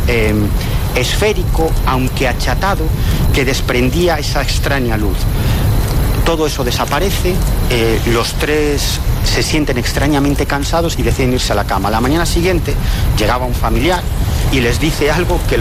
esférico, aunque achatado, que desprendía esa extraña luz. Todo eso desaparece, los tres se sienten extrañamente cansados y deciden irse a la cama. A la mañana siguiente llegaba un familiar y les dice algo que